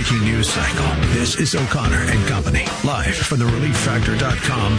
breaking news cycle. This is O'Connor and Company, live from the ReliefFactor.com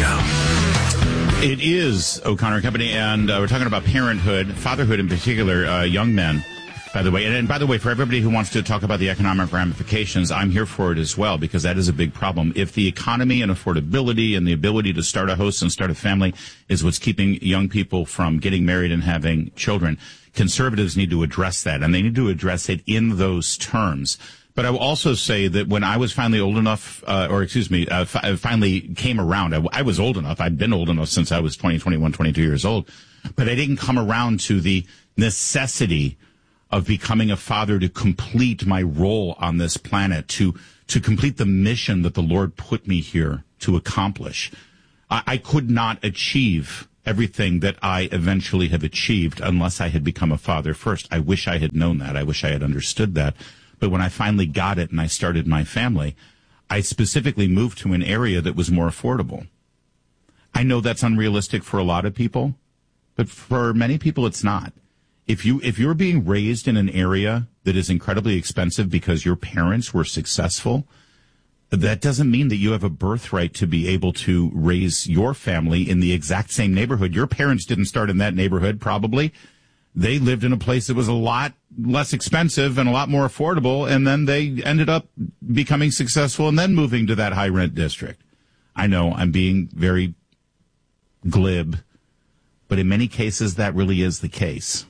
studio. It is O'Connor and Company, and we're talking about parenthood, fatherhood in particular, young men, by the way. And by the way, for everybody who wants to talk about the economic ramifications, I'm here for it as well, because that is a big problem. If the economy and affordability and the ability to start a house and start a family is what's keeping young people from getting married and having children, conservatives need to address that, and they need to address it in those terms. But I will also say that when I was finally old enough, finally came around, I was old enough. I'd been old enough since I was 20, 21, 22 years old. But I didn't come around to the necessity of becoming a father to complete my role on this planet, to complete the mission that the Lord put me here to accomplish. I could not achieve everything that I eventually have achieved unless I had become a father first. I wish I had known that. I wish I had understood that. But when I finally got it and I started my family, I specifically moved to an area that was more affordable. I know that's unrealistic for a lot of people, but for many people it's not. If you're being raised in an area that is incredibly expensive because your parents were successful, that doesn't mean that you have a birthright to be able to raise your family in the exact same neighborhood. Your parents didn't start in that neighborhood, probably. They lived in a place that was a lot less expensive and a lot more affordable, and then they ended up becoming successful and then moving to that high-rent district. I know I'm being very glib, but in many cases that really is the case.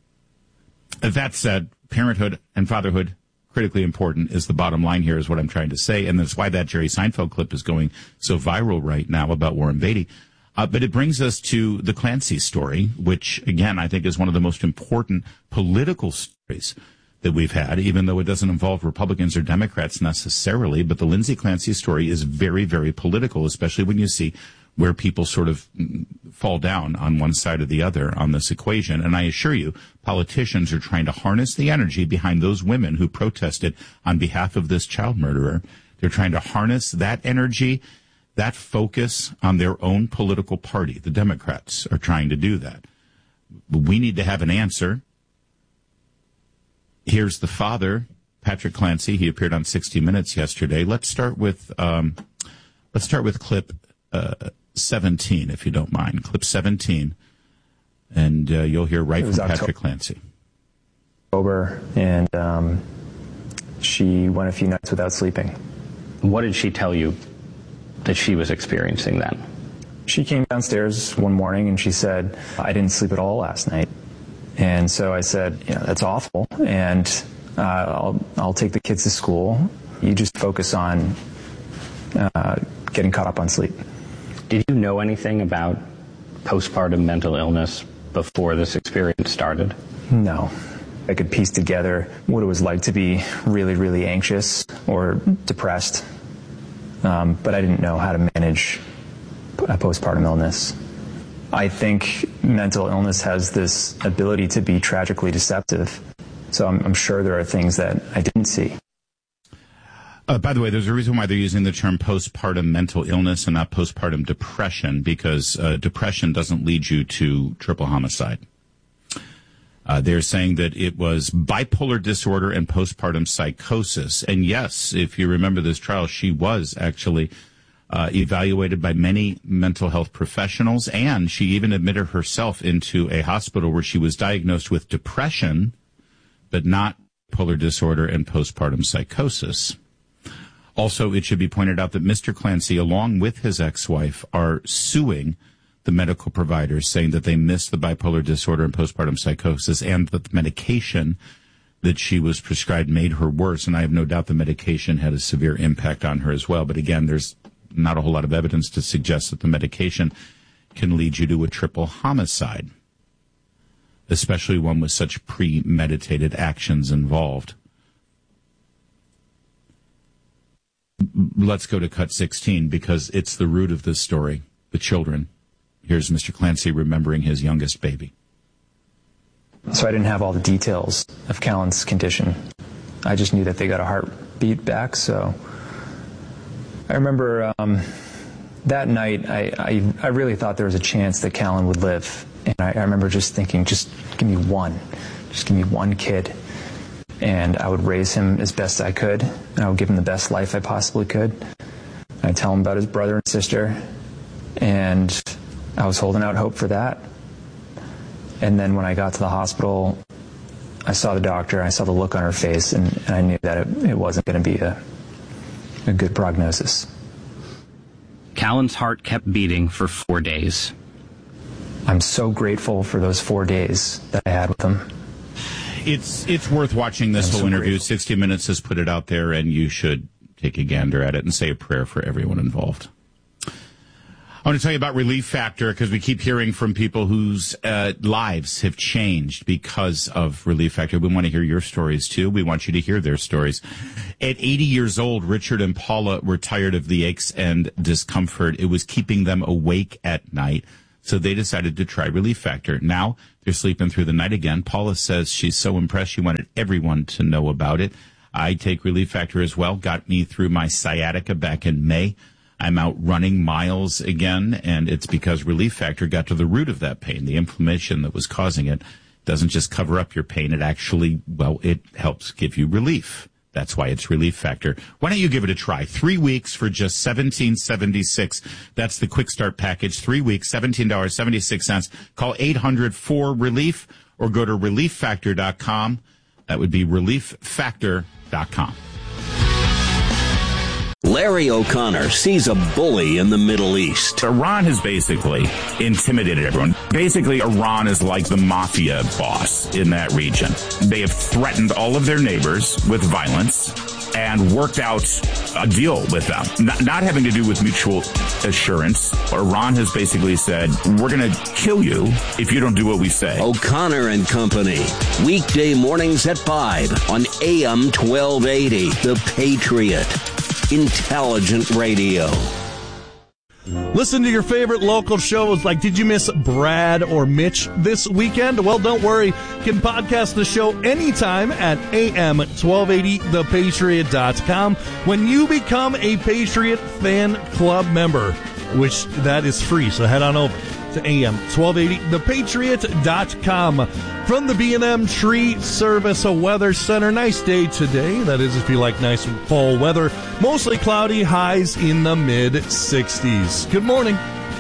That said, parenthood and fatherhood, critically important, is the bottom line here, is what I'm trying to say. And that's why that Jerry Seinfeld clip is going so viral right now about Warren Beatty. But it brings us to the Clancy story, which, again, I think is one of the most important political stories that we've had, even though it doesn't involve Republicans or Democrats necessarily. But the Lindsay Clancy story is very, very political, especially when you see where people sort of fall down on one side or the other on this equation. And I assure you, politicians are trying to harness the energy behind those women who protested on behalf of this child murderer. They're trying to harness that energy, that focus on their own political party. The Democrats are trying to do that. But we need to have an answer. Here's the father, Patrick Clancy. He appeared on 60 Minutes yesterday. Let's start with clip 17, if you don't mind. Clip 17, and you'll hear right from Patrick Clancy. October, and she went a few nights without sleeping. What did she tell you that she was experiencing then? She came downstairs one morning and she said, "I didn't sleep at all last night." And so I said, "That's awful, and I'll take the kids to school. You just focus on getting caught up on sleep." Did you know anything about postpartum mental illness before this experience started? No. I could piece together what it was like to be really, really anxious or depressed, but I didn't know how to manage a postpartum illness. I think mental illness has this ability to be tragically deceptive, so I'm sure there are things that I didn't see. By the way, there's a reason why they're using the term postpartum mental illness and not postpartum depression, because depression doesn't lead you to triple homicide. They're saying that it was bipolar disorder and postpartum psychosis. And yes, if you remember this trial, she was actually evaluated by many mental health professionals, and she even admitted herself into a hospital where she was diagnosed with depression, but not bipolar disorder and postpartum psychosis. Also, it should be pointed out that Mr. Clancy, along with his ex-wife, are suing the medical providers, saying that they missed the bipolar disorder and postpartum psychosis, and that the medication that she was prescribed made her worse. And I have no doubt the medication had a severe impact on her as well. But again, there's not a whole lot of evidence to suggest that the medication can lead you to a triple homicide, especially one with such premeditated actions involved. Let's go to cut 16, because it's the root of this story, the children. Here's Mr. Clancy remembering his youngest baby. So I didn't have all the details of Callan's condition. I just knew that they got a heartbeat back. So I remember that night, I really thought there was a chance that Callan would live. And I remember just thinking, just give me one. Just give me one kid. and I would raise him as best I could. I would give him the best life I possibly could. I'd tell him about his brother and sister, and I was holding out hope for that. And then when I got to the hospital, I saw the doctor, I saw the look on her face, and I knew that it wasn't going to be a good prognosis. Callan's heart kept beating for 4 days. I'm so grateful for those 4 days that I had with him. It's worth watching this whole interview. Grateful. 60 Minutes has put it out there, and you should take a gander at it and say a prayer for everyone involved. I want to tell you about Relief Factor because we keep hearing from people whose lives have changed because of Relief Factor. We want to hear your stories, too. We want you to hear their stories. At 80 years old, Richard and Paula were tired of the aches and discomfort. It was keeping them awake at night, so they decided to try Relief Factor. Now they're sleeping through the night again. Paula says she's so impressed she wanted everyone to know about it. I take Relief Factor as well. Got me through my sciatica back in May. I'm out running miles again, and it's because Relief Factor got to the root of that pain. The inflammation that was causing it doesn't just cover up your pain. It actually, it helps give you relief. That's why it's Relief Factor. Why don't you give it a try? 3 weeks for just $17.76. That's the Quick Start package. 3 weeks, $17.76. Call 800-4RELIEF or go to ReliefFactor.com. That would be ReliefFactor.com. Larry O'Connor sees a bully in the Middle East. Iran has basically intimidated everyone. Basically, Iran is like the mafia boss in that region. They have threatened all of their neighbors with violence and worked out a deal with them. Not having to do with mutual assurance. Iran has basically said, we're going to kill you if you don't do what we say. O'Connor and Company. Weekday mornings at 5 on AM 1280. The Patriot. Intelligent radio. Listen to your favorite local shows like Did You Miss Brad or Mitch this weekend? Well, don't worry. You can podcast the show anytime at am1280thepatriot.com when you become a Patriot Fan Club member, which that is free, so head on over to am1280thepatriot.com. From the B&M Tree Service Weather Center, nice day today. That is if you like nice fall weather. Mostly cloudy, highs in the mid-60s. Good morning.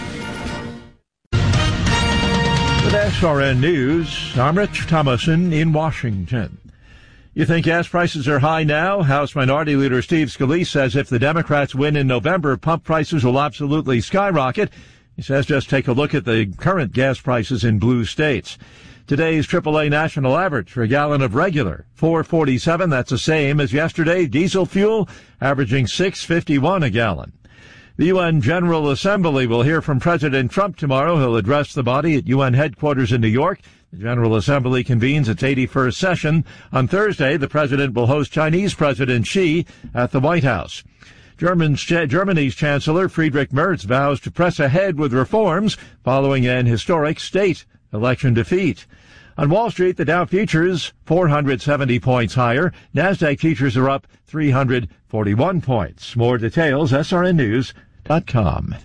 With SRN News, I'm Rich Thomason in Washington. You think gas prices are high now? House Minority Leader Steve Scalise says if the Democrats win in November, pump prices will absolutely skyrocket. He says just take a look at the current gas prices in blue states. Today's AAA national average for a gallon of regular, $4.47. That's the same as yesterday. Diesel fuel averaging $6.51 a gallon. The UN General Assembly will hear from President Trump tomorrow. He'll address the body at UN headquarters in New York. The General Assembly convenes its 81st session. On Thursday, the president will host Chinese President Xi at the White House. Germany's Chancellor Friedrich Merz vows to press ahead with reforms following an historic state election defeat. On Wall Street, the Dow futures 470 points higher. NASDAQ futures are up 341 points. More details, srnnews.com.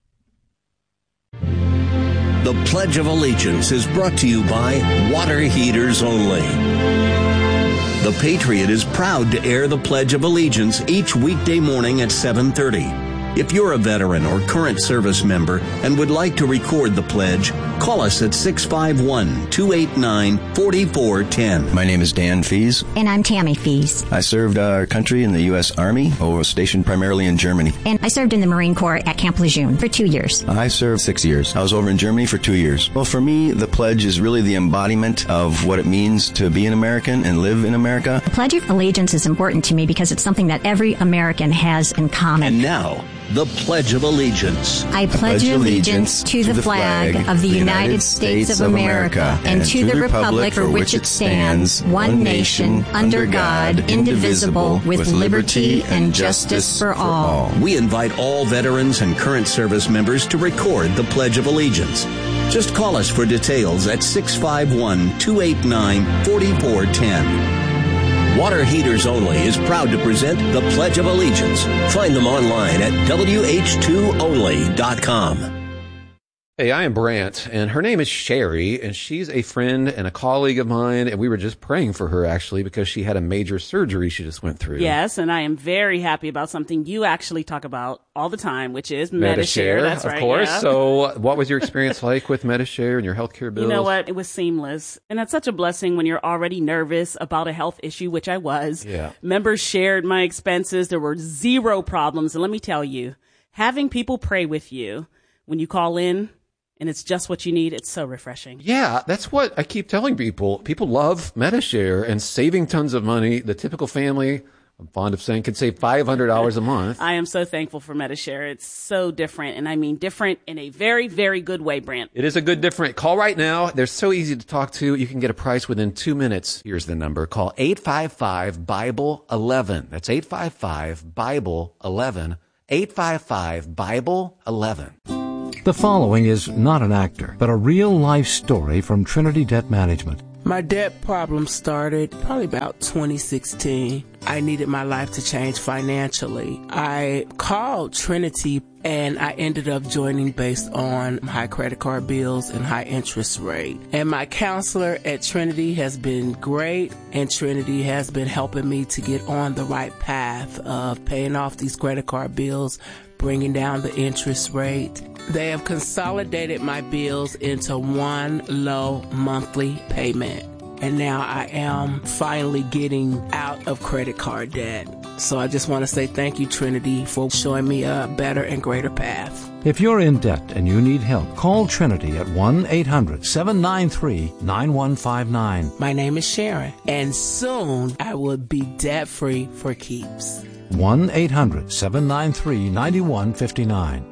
The Pledge of Allegiance is brought to you by Water Heaters Only. The Patriot is proud to air the Pledge of Allegiance each weekday morning at 7:30. If you're a veteran or current service member and would like to record the pledge, call us at 651-289-4410. My name is Dan Fees. And I'm Tammy Fees. I served our country in the U.S. Army, was stationed primarily in Germany. And I served in the Marine Corps at Camp Lejeune for 2 years. I served 6 years. I was over in Germany for 2 years. Well, for me, the pledge is really the embodiment of what it means to be an American and live in America. The Pledge of Allegiance is important to me because it's something that every American has in common. And now, the Pledge of Allegiance. I pledge allegiance to the flag of the United States of America and to the republic for which it stands, one nation, under God, indivisible, with liberty and justice for all. We invite all veterans and current service members to record the Pledge of Allegiance. Just call us for details at 651-289-4410. Water Heaters Only is proud to present the Pledge of Allegiance. Find them online at wh2only.com. Hey, I am Brant, and her name is Sherry, and she's a friend and a colleague of mine, and we were just praying for her, actually, because she had a major surgery she just went through. Yes, and I am very happy about something you actually talk about all the time, which is Medi-Share. That's right, of course. Yeah. So what was your experience like with Medi-Share and your healthcare bills? You know what? It was seamless. And that's such a blessing when you're already nervous about a health issue, which I was. Yeah. Members shared my expenses. There were zero problems. And let me tell you, having people pray with you when you call in, and it's just what you need, it's so refreshing. Yeah, that's what I keep telling people. People love Medi-Share and saving tons of money. The typical family, I'm fond of saying, could save $500 a month. I am so thankful for Medi-Share. It's so different, and I mean different in a very, very good way, Brant. It is a good different. Call right now. They're so easy to talk to. You can get a price within 2 minutes. Here's the number. Call 855-BIBLE-11. That's 855-BIBLE-11. 855-BIBLE-11. The following is not an actor, but a real-life story from Trinity Debt Management. My debt problem started probably about 2016. I needed my life to change financially. I called Trinity and I ended up joining based on high credit card bills and high interest rate. And my counselor at Trinity has been great, and Trinity has been helping me to get on the right path of paying off these credit card bills, bringing down the interest rate. They have consolidated my bills into one low monthly payment. And now I am finally getting out of credit card debt. So I just want to say thank you, Trinity, for showing me a better and greater path. If you're in debt and you need help, call Trinity at 1-800-793-9159. My name is Sharon, and soon I will be debt-free for keeps. 1-800-793-9159.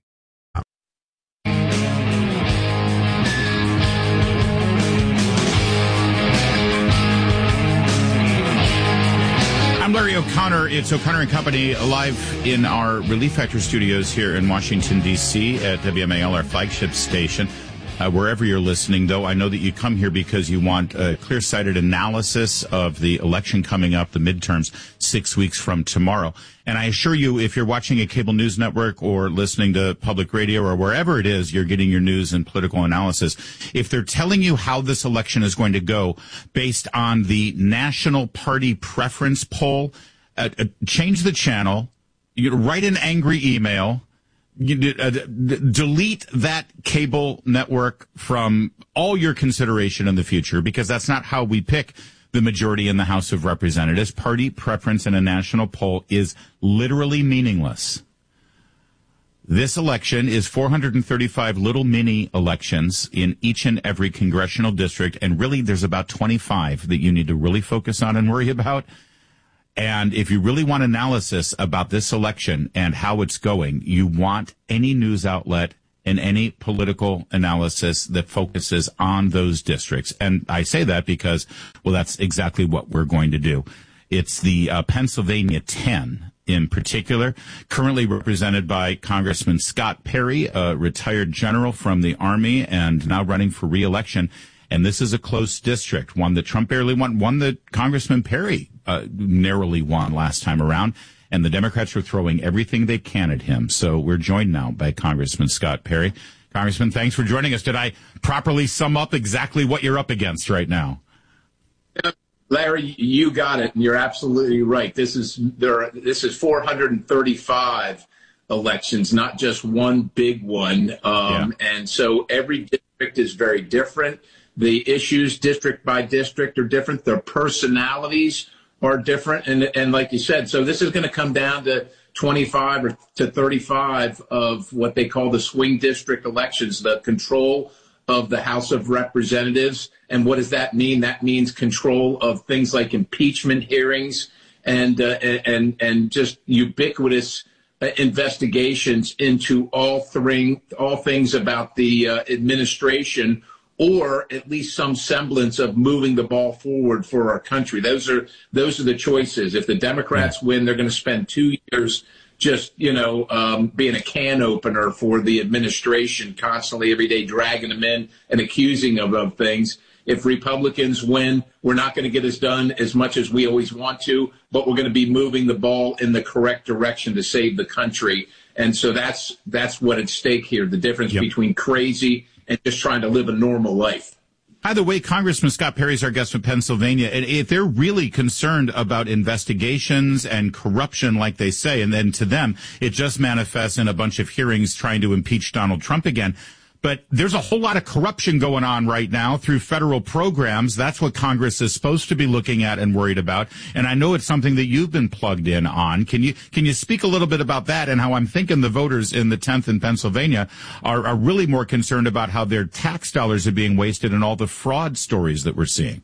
Larry O'Connor. It's O'Connor and Company live in our Relief Factor studios here in Washington, D.C. at WMAL, our flagship station. Wherever you're listening, though, I know that you come here because you want a clear-sighted analysis of the election coming up, the midterms, 6 weeks from tomorrow. And I assure you, if you're watching a cable news network or listening to public radio or wherever it is you're getting your news and political analysis, if they're telling you how this election is going to go based on the National Party Preference Poll, change the channel, you write an angry email, delete that cable network from all your consideration in the future, because that's not how we pick the majority in the House of Representatives. Party preference in a national poll is literally meaningless. This election is 435 little mini elections in each and every congressional district, and really there's about 25 that you need to really focus on and worry about. And if you really want analysis about this election and how it's going, you want any news outlet and any political analysis that focuses on those districts. And I say that because, well, that's exactly what we're going to do. It's the Pennsylvania 10 in particular, currently represented by Congressman Scott Perry, a retired general from the Army and now running for re-election. And this is a close district, one that Trump barely won, one that Congressman Perry narrowly won last time around. And the Democrats are throwing everything they can at him. So we're joined now by Congressman Scott Perry. Congressman, thanks for joining us. Did I properly sum up exactly what you're up against right now? Larry, you got it, and you're absolutely right. This is 435 elections, not just one big one. And so every district is very different. The issues district by district are different. Their personalities are different. And like you said, so this is going to come down to 25 or to 35 of what they call the swing district elections, the control of the House of Representatives. And what does that mean? That means control of things like impeachment hearings and just ubiquitous investigations into all things about the administration, or at least some semblance of moving the ball forward for our country. Those are the choices. If the Democrats win, they're going to spend 2 years just, being a can opener for the administration, constantly every day dragging them in and accusing them of things. if Republicans win, we're not going to get as done as much as we always want to, but we're going to be moving the ball in the correct direction to save the country. And so that's what's at stake here, the difference between crazy and just trying to live a normal life. By the way, Congressman Scott Perry's our guest from Pennsylvania. And if they're really concerned about investigations and corruption, like they say, and then to them, it just manifests in a bunch of hearings trying to impeach Donald Trump again. But there's a whole lot of corruption going on right now through federal programs. That's what Congress is supposed to be looking at and worried about. And I know it's something that you've been plugged in on. Can you speak a little bit about that and how I'm thinking the voters in the 10th in Pennsylvania are really more concerned about how their tax dollars are being wasted and all the fraud stories that we're seeing?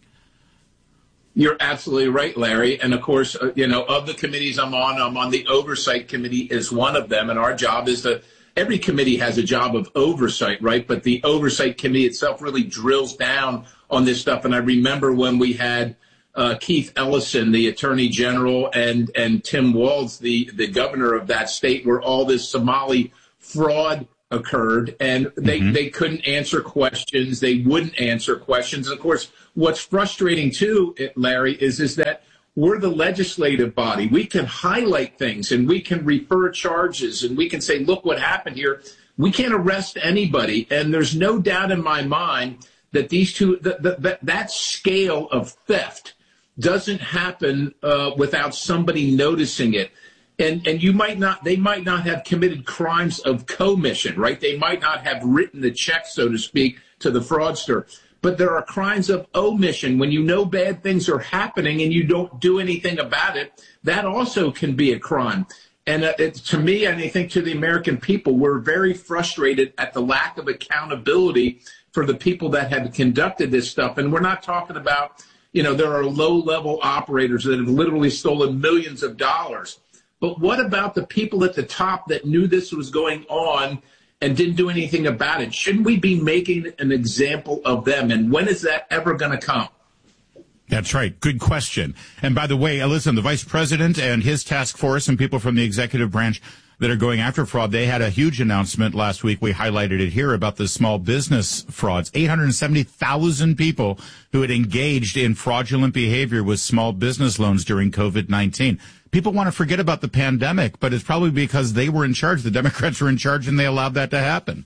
You're absolutely right, Larry. And of course, of the committees I'm on the Oversight Committee is one of them. And our job is every committee has a job of oversight, right? But the Oversight Committee itself really drills down on this stuff. And I remember when we had Keith Ellison, the Attorney General, and Tim Walz, the governor of that state, where all this Somali fraud occurred, and they couldn't answer questions. They wouldn't answer questions. And of course, what's frustrating too, Larry, is that we're the legislative body. We can highlight things and we can refer charges and we can say, look what happened here. We can't arrest anybody. And there's no doubt in my mind that these two, that scale of theft doesn't happen without somebody noticing it. And they might not have committed crimes of commission, right? They might not have written the check, so to speak, to the fraudster. But there are crimes of omission. When you know bad things are happening and you don't do anything about it, that also can be a crime. And to me, and I think to the American people, we're very frustrated at the lack of accountability for the people that have conducted this stuff. And we're not talking about, there are low-level operators that have literally stolen millions of dollars. But what about the people at the top that knew this was going on and didn't do anything about it? Shouldn't we be making an example of them? And when is that ever going to come? That's right. Good question. And by the way, listen, the vice president and his task force and people from the executive branch that are going after fraud, they had a huge announcement last week. We highlighted it here about the small business frauds. 870,000 people who had engaged in fraudulent behavior with small business loans during COVID-19. People want to forget about the pandemic, but it's probably because they were in charge. The Democrats were in charge and they allowed that to happen.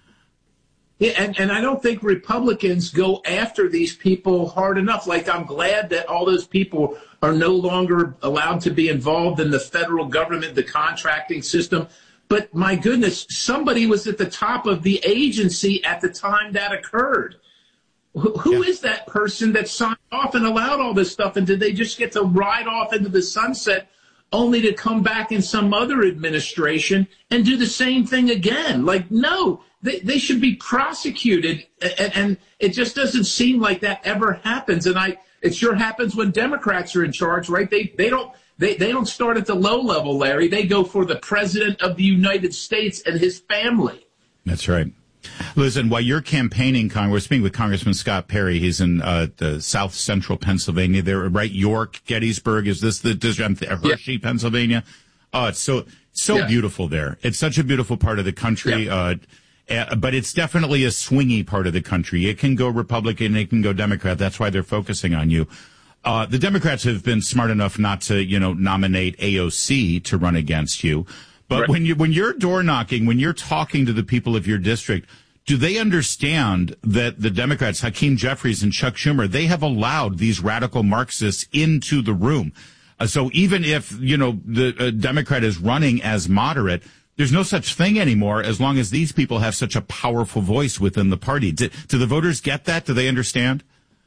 Yeah, and I don't think Republicans go after these people hard enough. Like, I'm glad that all those people are no longer allowed to be involved in the federal government, the contracting system. But my goodness, somebody was at the top of the agency at the time that occurred. Who is that person that signed off and allowed all this stuff? And did they just get to ride off into the sunset only to come back in some other administration and do the same thing again? Like, no, they should be prosecuted. And it just doesn't seem like that ever happens. And it sure happens when Democrats are in charge, right? They don't start at the low level, Larry. They go for the president of the United States and his family. That's right. Listen, while you're campaigning, we're speaking with Congressman Scott Perry. He's in the south central Pennsylvania. There, right? York, Gettysburg. Is this the district? Hershey, Pennsylvania. Oh, it's so beautiful there. It's such a beautiful part of the country. But it's definitely a swingy part of the country. It can go Republican, it can go Democrat. That's why they're focusing on you. The Democrats have been smart enough not to, nominate AOC to run against you. But when you're door knocking, when you're talking to the people of your district, do they understand that the Democrats, Hakeem Jeffries and Chuck Schumer, they have allowed these radical Marxists into the room? So even if, the Democrat is running as moderate, there's no such thing anymore as long as these people have such a powerful voice within the party. Do the voters get that? Do they understand?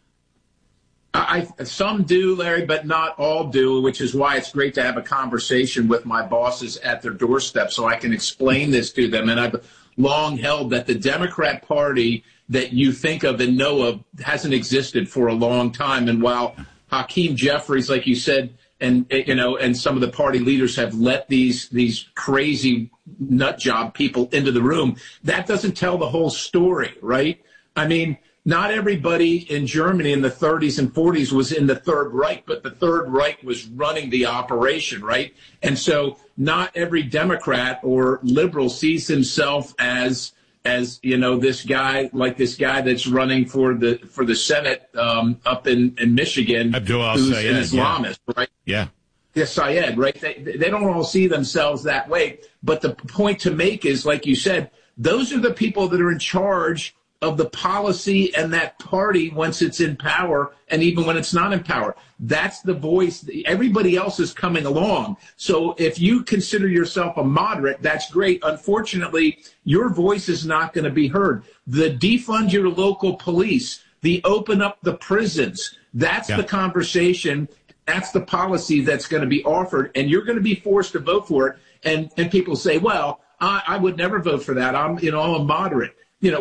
Some do, Larry, but not all do, which is why it's great to have a conversation with my bosses at their doorstep so I can explain this to them. And I've long held that the Democrat Party that you think of and know of hasn't existed for a long time. And while Hakeem Jeffries, like you said, and some of the party leaders have let these crazy nut job people into the room, that doesn't tell the whole story, right? I mean, not everybody in Germany in the 30s and 40s was in the Third Reich, but the Third Reich was running the operation, right? And so not every Democrat or liberal sees himself as as this guy that's running for the Senate up in Michigan, Abdul who's Sayed, an Islamist, right? Yeah. Yes, Syed, right? They don't all see themselves that way. But the point to make is, like you said, those are the people that are in charge of the policy and that party once it's in power, and even when it's not in power. That's the voice. Everybody else is coming along. So if you consider yourself a moderate, that's great. Unfortunately, your voice is not going to be heard. The defund your local police, the open up the prisons, that's the conversation. That's the policy that's going to be offered, and you're going to be forced to vote for it. And people say, well, I would never vote for that. I'm a moderate.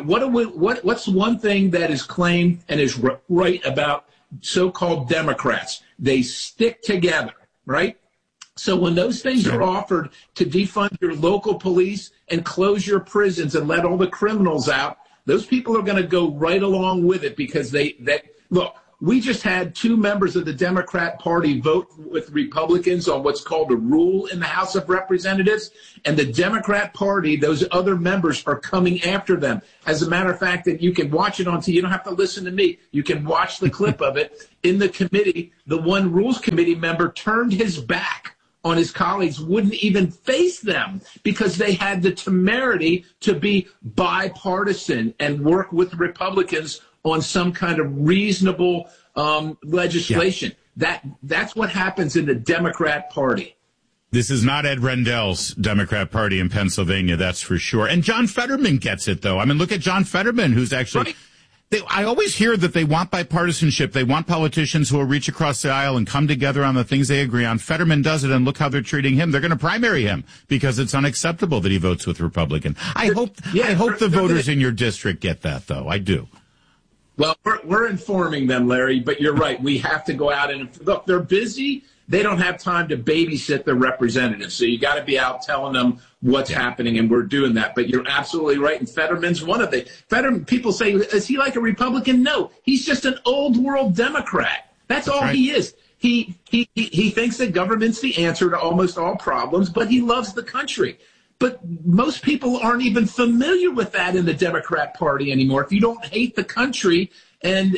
What's one thing that is claimed and is right about so-called Democrats? They stick together, right? So when those things are offered to defund your local police and close your prisons and let all the criminals out, those people are going to go right along with it because look. We just had 2 members of the Democrat Party vote with Republicans on what's called a rule in the House of Representatives. And the Democrat Party, those other members, are coming after them. As a matter of fact, that you can watch it on TV. You don't have to listen to me. You can watch the clip of it. In the committee, the one Rules Committee member turned his back on his colleagues, wouldn't even face them because they had the temerity to be bipartisan and work with Republicans on some kind of reasonable legislation. That's what happens in the Democrat Party. This is not Ed Rendell's Democrat Party in Pennsylvania, that's for sure. And John Fetterman gets it, though. I mean, look at John Fetterman, who's actually... I always hear that they want bipartisanship. They want politicians who will reach across the aisle and come together on the things they agree on. Fetterman does it, and look how they're treating him. They're going to primary him because it's unacceptable that he votes with Republican. I hope the voters in your district get that, though. I do. Well, we're informing them, Larry, but you're right. We have to go out and look, they're busy. They don't have time to babysit their representatives. So you got to be out telling them what's happening, and we're doing that. But you're absolutely right. And Fetterman's one of Fetterman, people say, is he like a Republican? No, he's just an old world Democrat. That's all he is. He thinks that government's the answer to almost all problems, but he loves the country. But most people aren't even familiar with that in the Democrat Party anymore. If you don't hate the country and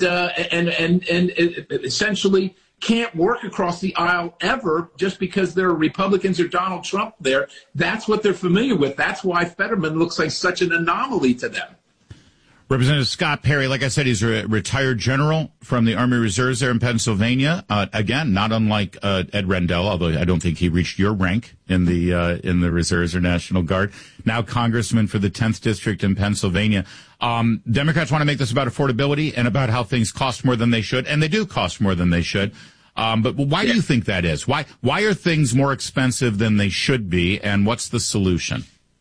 essentially can't work across the aisle ever just because there are Republicans or Donald Trump there, that's what they're familiar with. That's why Fetterman looks like such an anomaly to them. Representative Scott Perry, like I said, he's a retired general from the Army Reserves there in Pennsylvania. Again, not unlike Ed Rendell, although I don't think he reached your rank in the Reserves or National Guard. Now congressman for the 10th District in Pennsylvania. Democrats want to make this about affordability and about how things cost more than they should, and they do cost more than they should. But why do you think that is? Why are things more expensive than they should be, and what's the solution?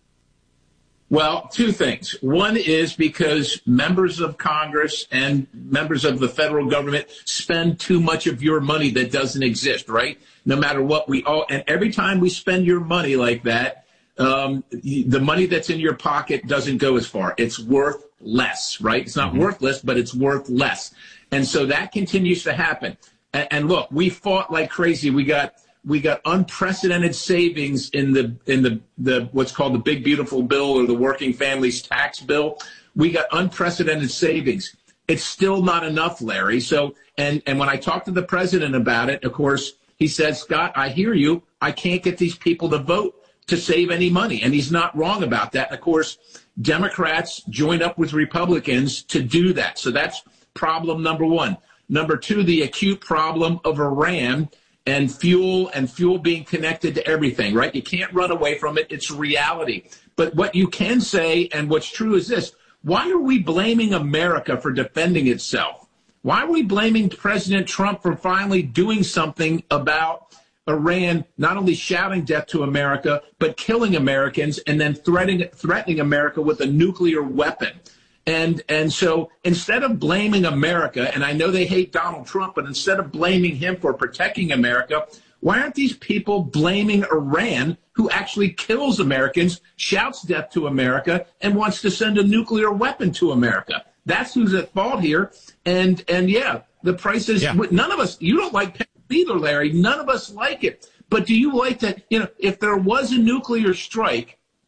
Well, 2 things. One is because members of Congress and members of the federal government spend too much of your money that doesn't exist, right? No matter what and every time we spend your money like that, the money that's in your pocket doesn't go as far. It's worth less, right? It's not worthless, but it's worth less. And so that continues to happen. And look, we fought like crazy. We got unprecedented savings in the what's called the Big Beautiful Bill or the Working Families Tax Bill. We got unprecedented savings. It's still not enough, Larry. So, and when I talked to the president about it, of course, he said, Scott, I hear you. I can't get these people to vote to save any money. And he's not wrong about that. And of course, Democrats joined up with Republicans to do that. So that's problem number 1. Number 2, the acute problem of Iran and fuel being connected to everything, right? You can't run away from it. It's reality. But what you can say and what's true is this. Why are we blaming America for defending itself? Why are we blaming President Trump for finally doing something about Iran, not only shouting death to America, but killing Americans and then threatening America with a nuclear weapon? And so instead of blaming America, and I know they hate Donald Trump, but instead of blaming him for protecting America, why aren't these people blaming Iran, who actually kills Americans, shouts death to America, and wants to send a nuclear weapon to America? That's who's at fault here. And the prices, none of us, you don't like either, Larry. None of us like it. But do you like that, if there was a nuclear strike,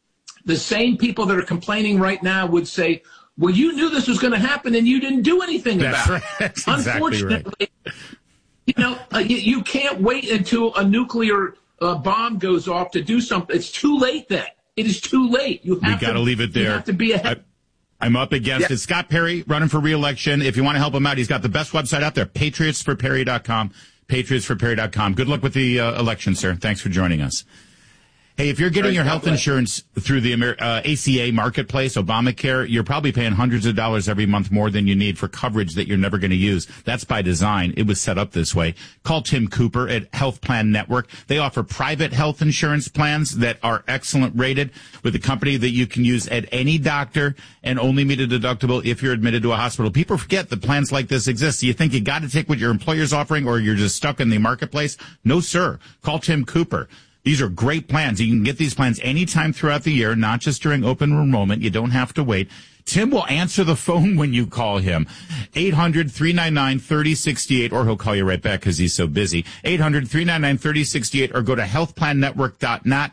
the same people that are complaining right now would say, well, you knew this was going to happen and you didn't do anything about it. That's exactly Unfortunately, right. You can't wait until a nuclear bomb goes off to do something. It's too late then. It is too late. We got to leave it there. You have to be ahead. I'm up against it. Scott Perry running for re-election. If you want to help him out, he's got the best website out there, patriotsforperry.com, patriotsforperry.com. Good luck with the election, sir. Thanks for joining us. Hey, if you're getting your health insurance through the ACA marketplace, Obamacare, you're probably paying hundreds of dollars every month more than you need for coverage that you're never going to use. That's by design. It was set up this way. Call Tim Cooper at Health Plan Network. They offer private health insurance plans that are excellent rated with a company that you can use at any doctor and only meet a deductible if you're admitted to a hospital. People forget that plans like this exist. You think you got to take what your employer's offering or you're just stuck in the marketplace? No, sir. Call Tim Cooper. These are great plans. You can get these plans anytime throughout the year, not just during open enrollment. You don't have to wait. Tim will answer the phone when you call him. 800-399-3068, or he'll call you right back because he's so busy. 800-399-3068, or go to healthplannetwork.net,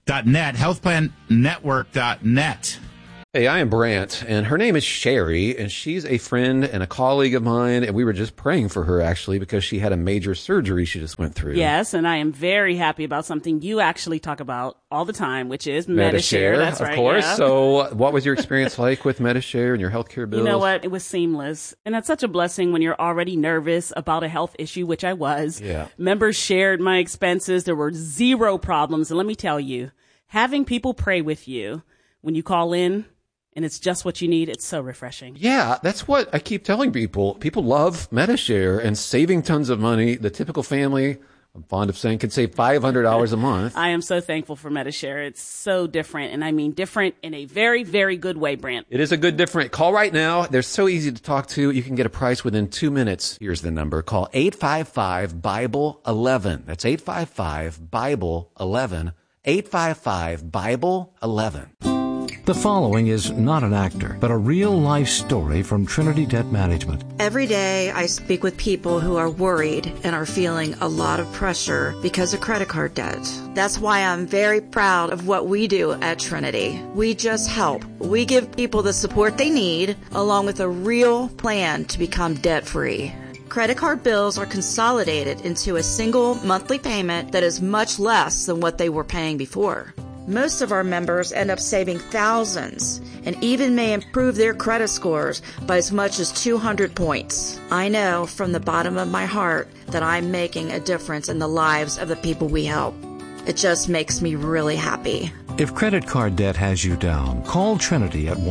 healthplannetwork.net. Hey, I am Brant, and her name is Sherry, and she's a friend and a colleague of mine, and we were just praying for her, actually, because she had a major surgery she just went through. Yes, and I am very happy about something you actually talk about all the time, which is Medi-Share. That's right, of course. Yeah. So what was your experience like with Medi-Share and your healthcare bills? You know what? It was seamless, and that's such a blessing when you're already nervous about a health issue, which I was. Yeah. Members shared my expenses. There were zero problems, and let me tell you, having people pray with you when you call in, and it's just what you need. It's so refreshing. Yeah, that's what I keep telling people. People love Medi-Share and saving tons of money. The typical family, I'm fond of saying, can save $500 a month. I am so thankful for Medi-Share. It's so different, and I mean different in a very, very good way, Brant. It is a good different. Call right now. They're so easy to talk to. You can get a price within 2 minutes. Here's the number. Call 855-BIBLE-11. That's 855-BIBLE-11. 855-BIBLE-11. The following is not an actor, but a real-life story from Trinity Debt Management. Every day I speak with people who are worried and are feeling a lot of pressure because of credit card debt. That's why I'm very proud of what we do at Trinity. We just help. We give people the support they need, along with a real plan to become debt-free. Credit card bills are consolidated into a single monthly payment that is much less than what they were paying before. Most of our members end up saving thousands and even may improve their credit scores by as much as 200 points. I know from the bottom of my heart that I'm making a difference in the lives of the people we help. It just makes me really happy. If credit card debt has you down, call Trinity at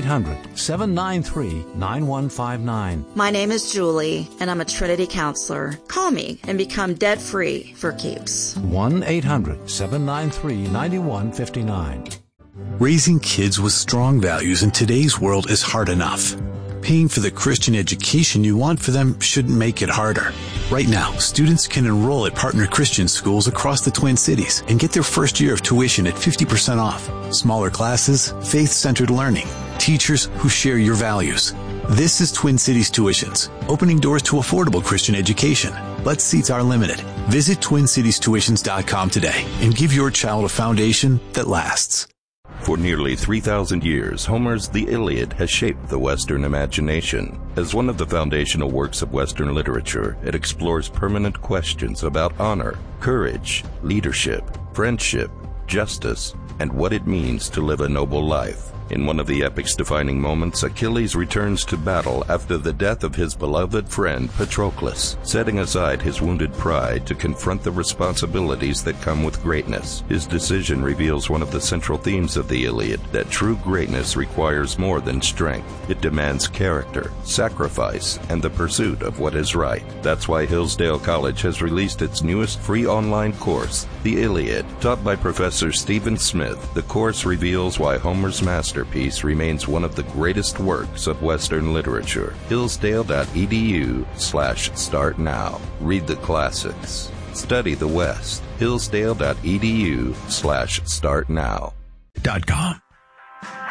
1-800-793-9159. My name is Julie, and I'm a Trinity counselor. Call me and become debt-free for keeps. 1-800-793-9159. Raising kids with strong values in today's world is hard enough. Paying for the Christian education you want for them shouldn't make it harder. Right now, students can enroll at partner Christian schools across the Twin Cities and get their first year of tuition at 50% off. Smaller classes, faith-centered learning, teachers who share your values. This is Twin Cities Tuitions, opening doors to affordable Christian education. But seats are limited. Visit TwinCitiesTuitions.com today and give your child a foundation that lasts. For nearly 3,000 years, Homer's The Iliad has shaped the Western imagination. As one of the foundational works of Western literature, it explores permanent questions about honor, courage, leadership, friendship, justice, and what it means to live a noble life. In one of the epic's defining moments, Achilles returns to battle after the death of his beloved friend Patroclus, setting aside his wounded pride to confront the responsibilities that come with greatness. His decision reveals one of the central themes of the Iliad, that true greatness requires more than strength. It demands character, sacrifice, and the pursuit of what is right. That's why Hillsdale College has released its newest free online course, The Iliad. Taught by Professor Stephen Smith, the course reveals why Homer's masterpiece remains one of the greatest works of Western literature. Hillsdale.edu/start now. Read the classics. Study the West. Hillsdale.edu/start now. .com